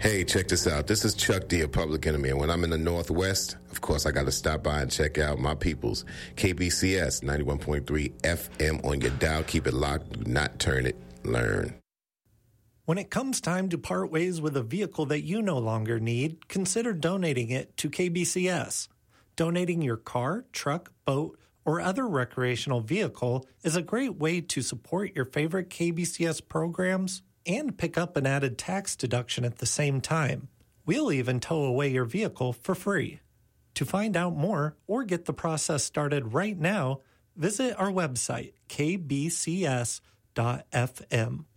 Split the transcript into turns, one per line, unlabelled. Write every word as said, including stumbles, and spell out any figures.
Hey, check this out. This is Chuck D of Public Enemy, and when I'm in the Northwest, of course, I got to stop by and check out my people's K B C S ninety-one point three F M on your dial. Keep it locked. Do not turn it. Learn.
When it comes time to part ways with a vehicle that you no longer need, consider donating it to K B C S. Donating your car, truck, boat, or other recreational vehicle is a great way to support your favorite K B C S programs and pick up an added tax deduction at the same time. We'll even tow away your vehicle for free. To find out more or get the process started right now, visit our website, k b c s dot f m.